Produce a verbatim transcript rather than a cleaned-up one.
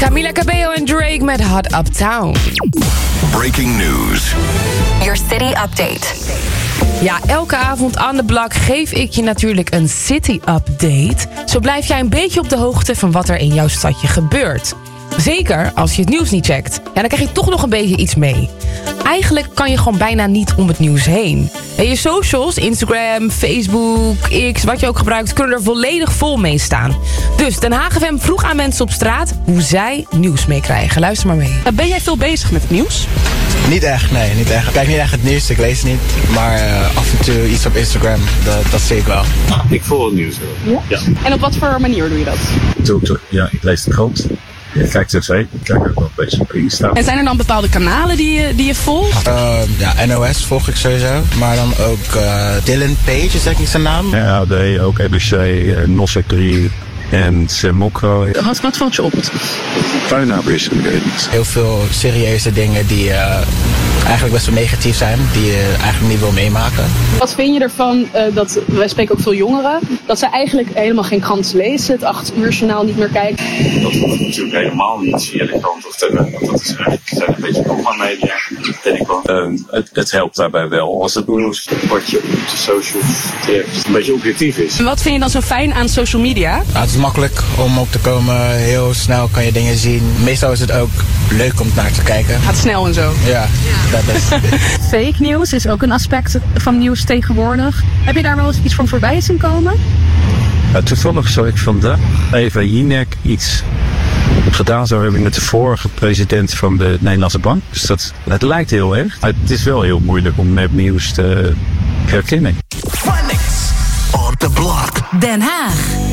Camila Cabello en Drake met Hot Uptown. Breaking news. Your city update. Ja, elke avond aan de blok geef ik je natuurlijk een city-update. Zo blijf jij een beetje op de hoogte van wat er in jouw stadje gebeurt. Zeker als je het nieuws niet checkt. Ja, dan krijg je toch nog een beetje iets mee. Eigenlijk kan je gewoon bijna niet om het nieuws heen. En je socials, Instagram, Facebook, X, wat je ook gebruikt, kunnen er volledig vol mee staan. Dus Den Haag F M vroeg aan mensen op straat hoe zij nieuws meekrijgen. Luister maar mee. Ben jij veel bezig met het nieuws? Niet echt, nee, niet echt. Ik kijk niet echt het nieuws, ik lees het niet. Maar uh, af en toe iets op Instagram, dat, dat zie ik wel. Ik volg het nieuws wel. Ja? Ja. En op wat voor manier doe je dat? Doe, ja, ik lees de krant. Ik kijk tv, ik kijk ook wel een beetje op Insta. En zijn er dan bepaalde kanalen die je, die je volgt? Uh, ja, N O S volg ik sowieso. Maar dan ook uh, Dylan Page, is denk ik zijn naam. Ja, A D, ook E B C, uh, Nosek drie en Semokro. Wat, wat valt je op? Puinhoudwisseling. Heel veel serieuze dingen die uh, eigenlijk best wel negatief zijn. Die je eigenlijk niet wil meemaken. Wat vind je ervan uh, dat, wij spreken ook veel jongeren, dat ze eigenlijk helemaal geen krant lezen, het acht uur journaal niet meer kijken? Dat hoeft natuurlijk helemaal niet via de krant of tv. Want dat is eigenlijk zijn een beetje programma-media, denk ik wel. Um, het, het helpt daarbij wel als het nieuws Wat je op de socials trekt, een beetje objectief is. En wat vind je dan zo fijn aan social media? Nou, het is makkelijk om op te komen. Heel snel kan je dingen zien. Meestal is het ook leuk om naar te kijken. Gaat snel en zo. Ja, dat is. Fake nieuws is ook een aspect van nieuws tegenwoordig. Heb je daar wel eens iets van voorbij zien komen? Ja, toevallig zag ik vandaag Eva Jinek iets gedaan zou hebben met de vorige president van de Nederlandse Bank. Dus dat, het lijkt heel erg. Maar het is wel heel moeilijk om nepnieuws te herkennen. Phonics on the block. Den Haag.